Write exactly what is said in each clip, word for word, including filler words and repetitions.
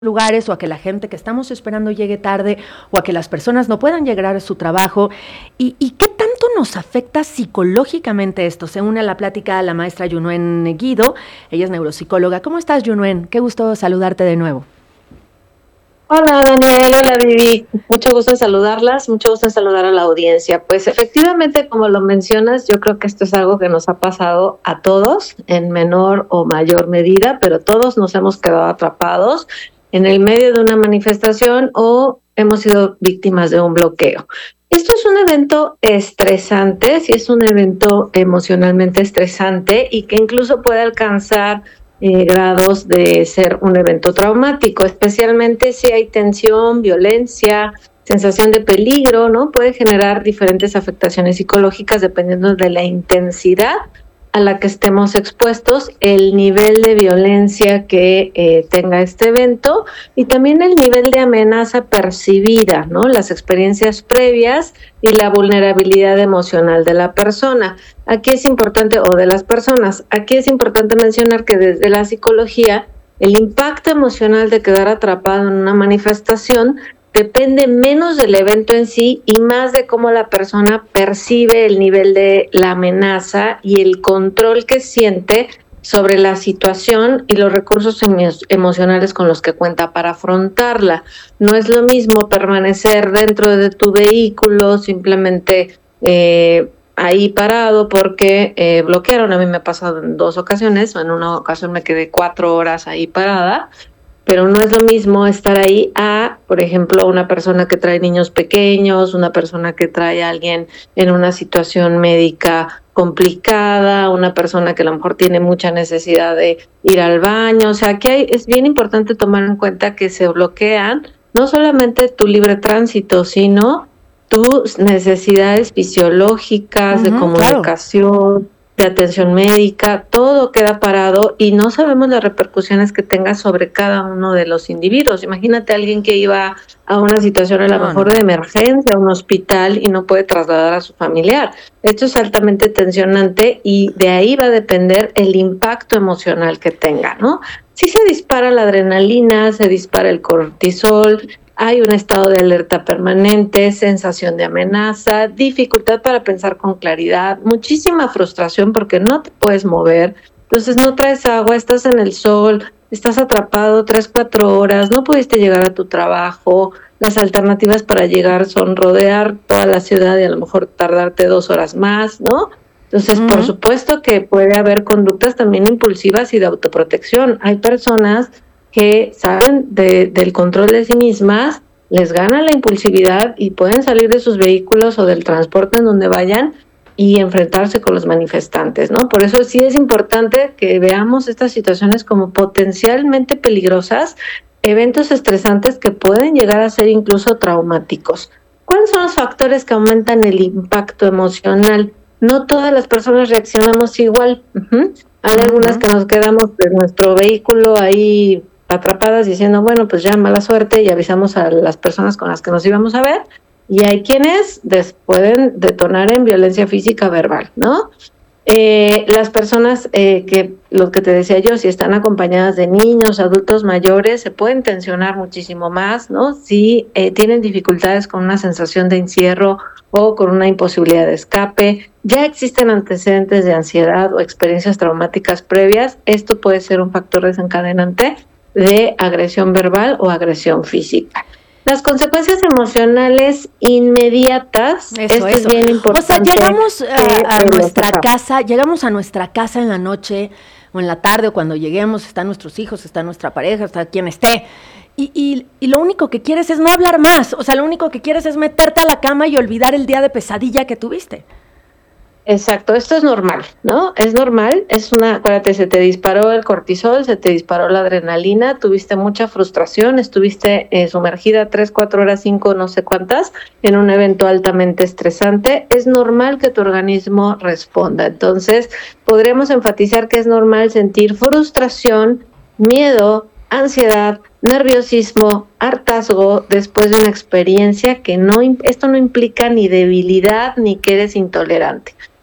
lugares o a que la gente que estamos esperando llegue tarde o a que las personas no puedan llegar a su trabajo. ¿Y, y qué tanto nos afecta psicológicamente esto? Se une a la plática la maestra Yunuen Guido, ella es neuropsicóloga. ¿Cómo estás, Yunuen? Qué gusto saludarte de nuevo. Hola Daniel, hola Vivi, mucho gusto en saludarlas, mucho gusto en saludar a la audiencia. Pues efectivamente, como lo mencionas, yo creo que esto es algo que nos ha pasado a todos en menor o mayor medida, pero todos nos hemos quedado atrapados en el medio de una manifestación o hemos sido víctimas de un bloqueo. Esto es un evento estresante, sí es un evento emocionalmente estresante y que incluso puede alcanzar Eh, grados de ser un evento traumático, especialmente si hay tensión, violencia, sensación de peligro, ¿no? Puede generar diferentes afectaciones psicológicas dependiendo de la intensidad a la que estemos expuestos, el nivel de violencia que eh, tenga este evento y también el nivel de amenaza percibida, ¿no? Las experiencias previas y la vulnerabilidad emocional de la persona. Aquí es importante, o de las personas, aquí es importante mencionar que desde la psicología, el impacto emocional de quedar atrapado en una manifestación depende menos del evento en sí y más de cómo la persona percibe el nivel de la amenaza y el control que siente sobre la situación y los recursos emocionales con los que cuenta para afrontarla. No es lo mismo permanecer dentro de tu vehículo, simplemente eh, ahí parado porque eh, bloquearon. A mí me ha pasado en dos ocasiones, en una ocasión me quedé cuatro horas ahí parada, pero no es lo mismo estar ahí a, por ejemplo, una persona que trae niños pequeños, una persona que trae a alguien en una situación médica complicada, una persona que a lo mejor tiene mucha necesidad de ir al baño. O sea, aquí hay, es bien importante tomar en cuenta que se bloquean no solamente tu libre tránsito, sino tus necesidades fisiológicas, uh-huh, de comunicación, claro, de atención médica, todo queda parado y no sabemos las repercusiones que tenga sobre cada uno de los individuos. Imagínate a alguien que iba a una situación a lo no, mejor no. de emergencia, a un hospital y no puede trasladar a su familiar. Esto es altamente tensionante y de ahí va a depender el impacto emocional que tenga, ¿no? Si se dispara la adrenalina, se dispara el cortisol, hay un estado de alerta permanente, sensación de amenaza, dificultad para pensar con claridad, muchísima frustración porque no te puedes mover, entonces no traes agua, estás en el sol, estás atrapado tres, cuatro horas, no pudiste llegar a tu trabajo, las alternativas para llegar son rodear toda la ciudad y a lo mejor tardarte dos horas más, ¿no? Entonces, uh-huh, por supuesto que puede haber conductas también impulsivas y de autoprotección. Hay personas que saben de, del control de sí mismas, les gana la impulsividad y pueden salir de sus vehículos o del transporte en donde vayan y enfrentarse con los manifestantes, ¿no? Por eso sí es importante que veamos estas situaciones como potencialmente peligrosas, eventos estresantes que pueden llegar a ser incluso traumáticos. ¿Cuáles son los factores que aumentan el impacto emocional? No todas las personas reaccionamos igual. Uh-huh. Hay uh-huh. algunas que nos quedamos en nuestro vehículo ahí atrapadas diciendo, bueno, pues ya mala suerte y avisamos a las personas con las que nos íbamos a ver, y hay quienes des- pueden detonar en violencia física verbal, ¿no? Eh, las personas eh, que, lo que te decía yo, si están acompañadas de niños, adultos mayores, se pueden tensionar muchísimo más, ¿no? Si eh, tienen dificultades con una sensación de encierro o con una imposibilidad de escape, ya existen antecedentes de ansiedad o experiencias traumáticas previas, esto puede ser un factor desencadenante de agresión verbal o agresión física. Las consecuencias emocionales inmediatas, eso, esto eso. es bien importante. O sea, llegamos a, a nuestra casa, llegamos a nuestra casa en la noche o en la tarde o cuando lleguemos, están nuestros hijos, está nuestra pareja, está quien esté, y, y, y lo único que quieres es no hablar más, o sea, lo único que quieres es meterte a la cama y olvidar el día de pesadilla que tuviste. Exacto, esto es normal, ¿no? Es normal, es una, acuérdate, se te disparó el cortisol, se te disparó la adrenalina, tuviste mucha frustración, estuviste eh, sumergida tres, cuatro horas, cinco, no sé cuántas, en un evento altamente estresante. Es normal que tu organismo responda. Entonces, podríamos enfatizar que es normal sentir frustración, miedo, ansiedad, nerviosismo, hartazgo después de una experiencia que no, esto no implica ni debilidad ni que eres intolerante.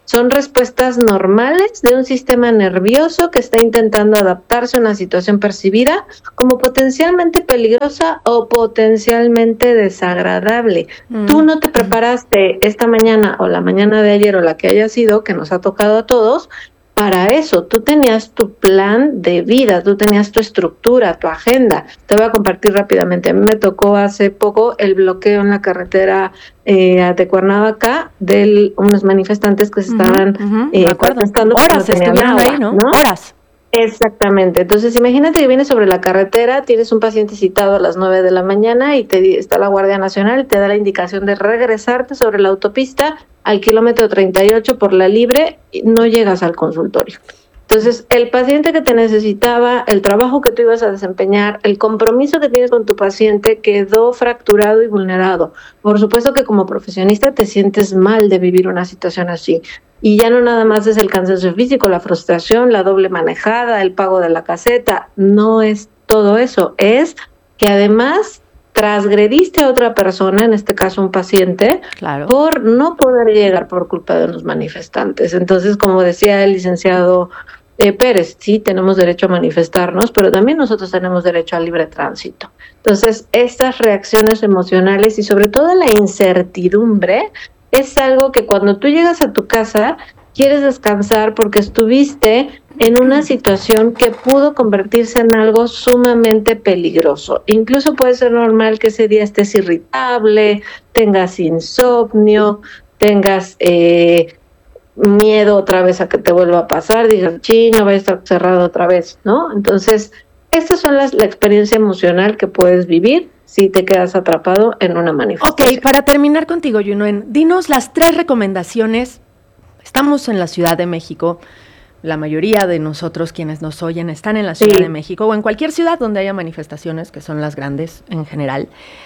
son respuestas normales de un sistema nervioso que está intentando adaptarse a una situación percibida como potencialmente peligrosa o potencialmente desagradable. Mm. Tú no te preparaste esta mañana o la mañana de ayer o la que haya sido, que nos ha tocado a todos, para eso. Tú tenías tu plan de vida, tú tenías tu estructura, tu agenda. Te voy a compartir rápidamente. A mí me tocó hace poco el bloqueo en la carretera eh, de Cuernavaca de unos manifestantes que se estaban uh-huh, uh-huh, eh, protestando. Horas no estuvieron agua, ahí, ¿no? ¿no? Horas. Exactamente. Entonces, imagínate que vienes sobre la carretera, tienes un paciente citado a las nueve de la mañana y te está la Guardia Nacional y te da la indicación de regresarte sobre la autopista al kilómetro treinta y ocho por la libre y no llegas al consultorio. Entonces, el paciente que te necesitaba, el trabajo que tú ibas a desempeñar, el compromiso que tienes con tu paciente quedó fracturado y vulnerado. Por supuesto que como profesionista te sientes mal de vivir una situación así. Y ya no nada más es el cansancio físico, la frustración, la doble manejada, el pago de la caseta. No es todo eso. Es que además transgrediste a otra persona, en este caso un paciente, claro, por no poder llegar por culpa de unos manifestantes. Entonces, como decía el licenciado eh, Pérez, sí tenemos derecho a manifestarnos, pero también nosotros tenemos derecho al libre tránsito. Entonces, estas reacciones emocionales y sobre todo la incertidumbre es algo que cuando tú llegas a tu casa quieres descansar porque estuviste en una situación que pudo convertirse en algo sumamente peligroso. Incluso puede ser normal que ese día estés irritable, tengas insomnio, tengas eh, miedo otra vez a que te vuelva a pasar, digas, sí, no vaya a estar cerrado otra vez, ¿no? Entonces, estas son las, la experiencia emocional que puedes vivir si te quedas atrapado en una manifestación. Ok, para terminar contigo, Yunuen, dinos las tres recomendaciones. Estamos en la Ciudad de México, la mayoría de nosotros quienes nos oyen están en la Ciudad sí. de México o en cualquier ciudad donde haya manifestaciones, que son las grandes en general.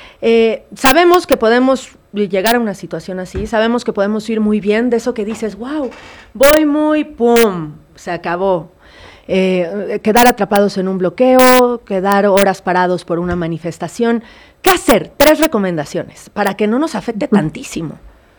Eh, sabemos que podemos llegar a una situación así, sabemos que podemos ir muy bien, de eso que dices, wow, voy muy, pum, se acabó. Eh, quedar atrapados en un bloqueo, quedar horas parados por una manifestación. ¿Qué hacer? Tres recomendaciones para que no nos afecte tantísimo.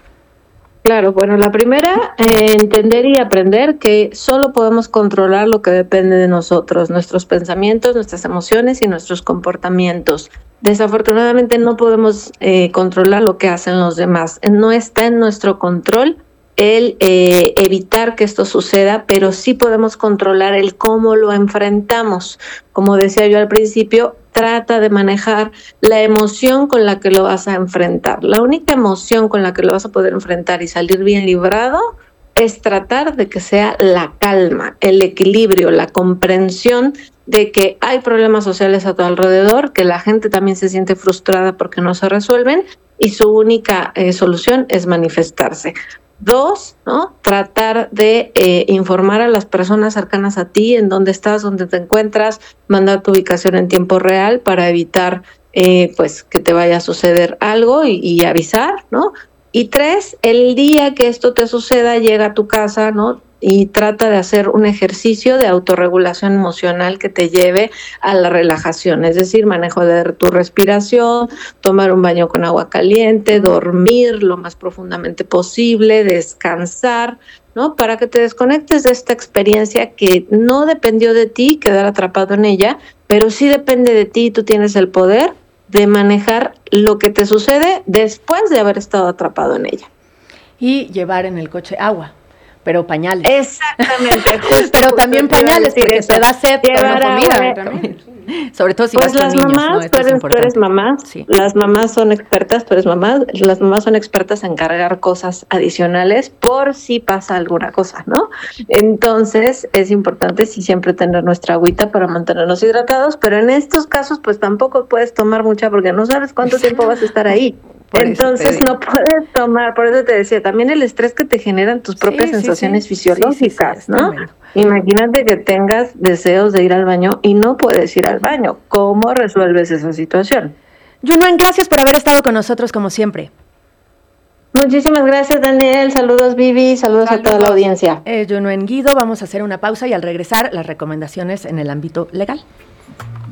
Claro, bueno, la primera, eh, entender y aprender que solo podemos controlar lo que depende de nosotros, nuestros pensamientos, nuestras emociones y nuestros comportamientos. Desafortunadamente no podemos eh, controlar lo que hacen los demás. No está en nuestro control el eh, evitar que esto suceda, pero sí podemos controlar el cómo lo enfrentamos. Como decía yo al principio, trata de manejar la emoción con la que lo vas a enfrentar. La única emoción con la que lo vas a poder enfrentar y salir bien librado es tratar de que sea la calma, el equilibrio, la comprensión de que hay problemas sociales a tu alrededor, que la gente también se siente frustrada porque no se resuelven y su única eh, solución es manifestarse. Dos, ¿no? Tratar de eh, informar a las personas cercanas a ti en dónde estás, dónde te encuentras, mandar tu ubicación en tiempo real para evitar eh, pues que te vaya a suceder algo y, y avisar, ¿no? Y tres, el día que esto te suceda, llega a tu casa, ¿no? Y trata de hacer un ejercicio de autorregulación emocional que te lleve a la relajación, es decir, manejo de tu respiración, tomar un baño con agua caliente, dormir lo más profundamente posible, descansar, ¿no? Para que te desconectes de esta experiencia que no dependió de ti quedar atrapado en ella, pero sí depende de ti y tú tienes el poder de manejar lo que te sucede después de haber estado atrapado en ella. Y llevar en el coche agua. Pero pañales. Exactamente. Justo, pero justo también pañales, porque eso. Te da sed Llevar o no comida. Sobre todo si pues vas las con niños, mamás, ¿no? tú eres, tú eres mamá, sí. Las mamás son expertas, tú eres mamá, las mamás son expertas en cargar cosas adicionales por si pasa alguna cosa, ¿no? Entonces, es importante sí siempre tener nuestra agüita para mantenernos hidratados, pero en estos casos, pues tampoco puedes tomar mucha porque no sabes cuánto tiempo vas a estar ahí. Por Entonces no puedes tomar, por eso te decía, también el estrés que te generan tus propias sí, sensaciones sí, sí. fisiológicas, sí, sí, sí, ¿no? Imagínate que tengas deseos de ir al baño y no puedes ir al baño. ¿Cómo resuelves esa situación? Yunuen, gracias por haber estado con nosotros como siempre. Muchísimas gracias, Daniel. Saludos, Vivi. Saludos, Saludos. a toda la audiencia. Eh, Yunuen Guido, vamos a hacer una pausa y al regresar las recomendaciones en el ámbito legal.